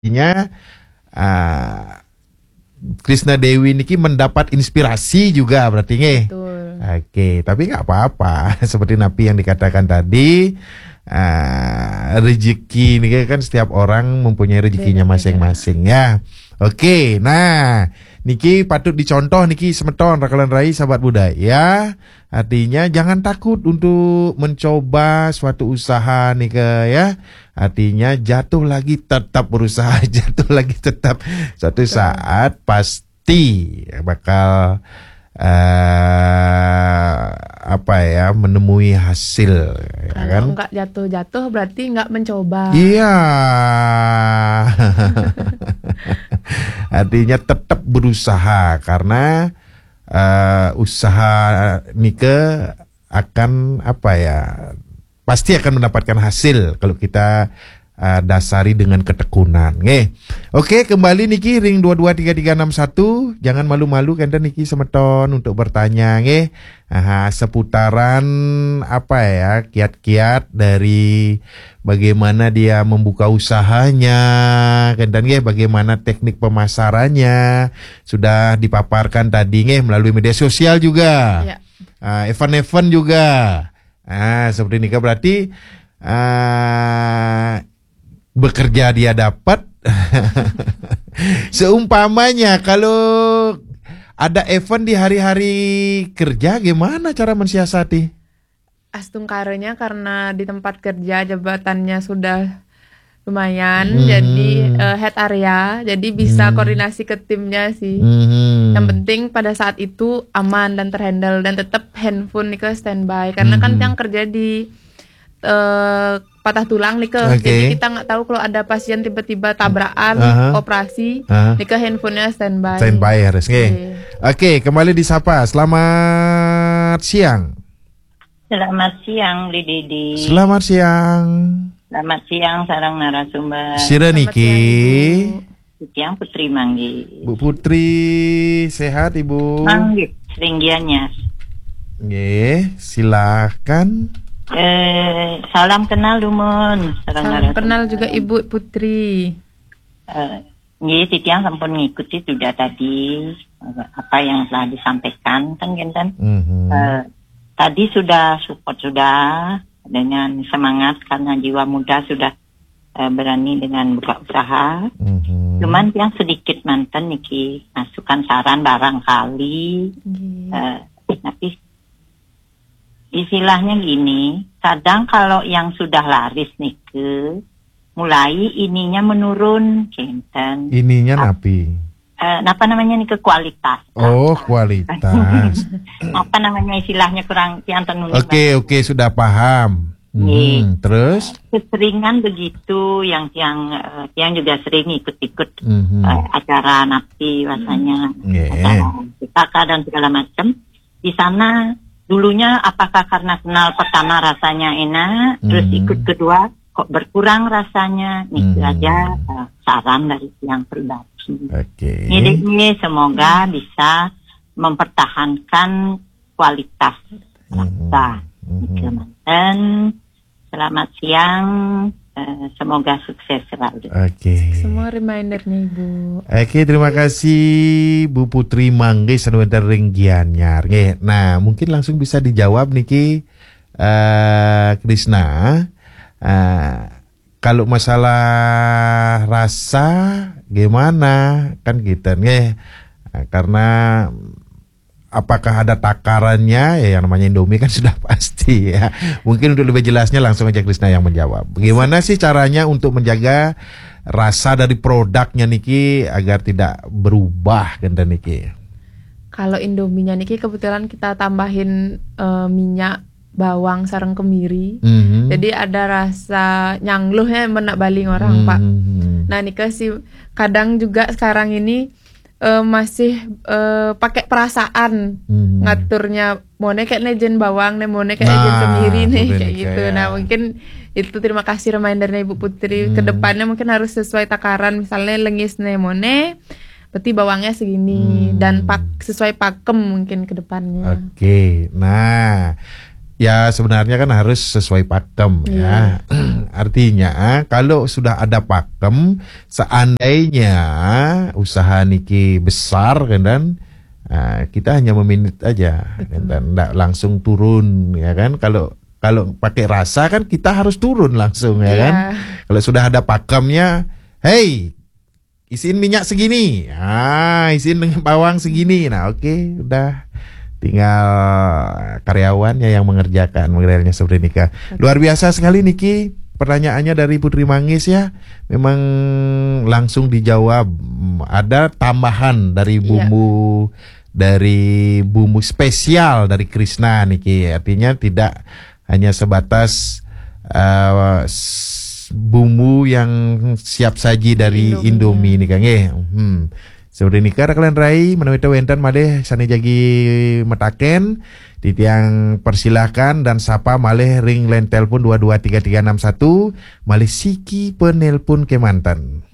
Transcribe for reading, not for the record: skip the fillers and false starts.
Artinya Krisna Dewi niki mendapat inspirasi juga berarti nggih. Betul. Oke, tapi nggak apa-apa. Seperti Napi yang dikatakan tadi, rezeki ini kan setiap orang mempunyai rezekinya masing-masing ya. Oke, nah niki patut dicontoh niki semeton rakalan rai sahabat budaya. Artinya jangan takut untuk mencoba suatu usaha nih ya. Artinya jatuh lagi tetap berusaha, jatuh lagi tetap. Suatu saat pasti bakal menemui hasil. Kalau kan? nggak jatuh-jatuh berarti nggak mencoba. Iya. Artinya tetap berusaha karena usaha Nike akan pasti akan mendapatkan hasil kalau kita dasari dengan ketekunan. Oke, kembali niki ring 223361. Jangan malu-malu kan niki semeton untuk bertanya seputaran kiat-kiat dari bagaimana dia membuka usahanya kan bagaimana teknik pemasarannya sudah dipaparkan tadi melalui media sosial juga. Ya. Event-event juga. Seperti ini kan berarti bekerja dia dapat. Seumpamanya kalau ada event di hari-hari kerja, gimana cara mensiasati? Astungkarenya karena di tempat kerja jabatannya sudah lumayan, jadi head area, jadi bisa koordinasi ke timnya sih. Yang penting pada saat itu aman dan terhandle dan tetap handphone nih ke standby karena kan yang kerja di patah tulang nih ke, jadi kita nggak tahu kalau ada pasien tiba-tiba tabrakan, operasi, nih ke handphonenya standby. Standby harus Oke, kembali disapa. Selamat siang. Selamat siang, Didi. Selamat siang. Selamat siang, sarang narasumber. Sira niki. Siang Putri Manggi. Bu Putri, sehat Ibu? Manggi, Ringgiannya. Silakan. Salam kenal Lumon. Salam kenal juga Ibu Putri. Sitiang sampun ngikuti sudah tadi apa yang telah disampaikan kan Genten. Tadi sudah support sudah dengan semangat karena jiwa muda sudah berani dengan buka usaha. Cuman yang sedikit mantan niki masukan saran barangkali. Tapi istilahnya gini, kadang kalau yang sudah laris nih mulai ininya menurun, Genten. Ininya napi. Apa namanya nih kualitas. Oh, kualitas. Apa namanya istilahnya kurang Tianten. Oke, sudah paham. Terus? Keseringan begitu yang juga sering ikut-ikut acara napi rasanya, acara dan segala macam. Di sana dulunya apakah karena kenal pertama rasanya enak, terus ikut kedua kok berkurang rasanya, itu aja saran dari yang pribadi. Ini semoga bisa mempertahankan kualitas rasa. Dan selamat siang, semoga sukses selalu. Semua remindernya Ibu. Terima kasih Bu Putri Mangge Sanuwenter Ringgianyar. Nah, mungkin langsung bisa dijawab niki Krisna. Kalau masalah rasa gimana kan gitu karena apakah ada takarannya yang namanya Indomie kan sudah pasti ya. Mungkin untuk lebih jelasnya langsung aja Krisna yang menjawab. Bagaimana sih caranya untuk menjaga rasa dari produknya niki agar tidak berubah kan niki? Kalau Indominya niki kebetulan kita tambahin minyak bawang sareng kemiri. Jadi ada rasa nyangluhnya menak baling orang Pak. Nah nika sih kadang juga sekarang ini masih pakai perasaan ngaturnya mone kayak nejen bawang nih mone kayak nejen kemiri nih kayak gitu. Nah mungkin itu terima kasih remindernya Ibu Putri. Kedepannya mungkin harus sesuai takaran, misalnya lengis nih mone berarti bawangnya segini dan sesuai pakem mungkin kedepannya. Nah Ya sebenarnya kan harus sesuai pakem ya. Artinya kalau sudah ada pakem, seandainya usaha niki besar kan, dan kita hanya meminit aja kan, dan tidak langsung turun ya kan. Kalau pakai rasa kan kita harus turun langsung ya kan. Kalau sudah ada pakemnya, hey, isiin minyak segini, isiin dengan bawang segini, nah oke, udah. Tinggal karyawannya yang mengerjakan modelnya seperti nikah. Luar biasa sekali Niki. Pertanyaannya dari Putri Manggis ya. Memang langsung dijawab. Ada tambahan dari bumbu dari bumbu spesial dari Krishna Niki. Artinya tidak hanya sebatas bumbu yang siap saji dari Indomie nih Kang. Seperti nikah kalian rai menawita wentan malih sani jagi metaken titiang persilahkan dan sapa malih ring line telepon 223361 malih siki penelpon Kemantan.